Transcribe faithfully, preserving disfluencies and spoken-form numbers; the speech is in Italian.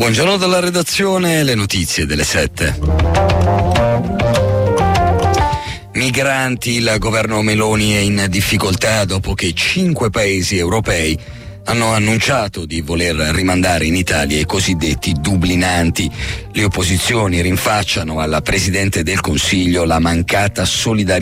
Buongiorno dalla redazione, le notizie delle sette. Migranti, il governo Meloni è in difficoltà dopo che cinque paesi europei hanno annunciato di voler rimandare in Italia i cosiddetti dublinanti. Le opposizioni rinfacciano al Presidente del Consiglio la mancata solidarietà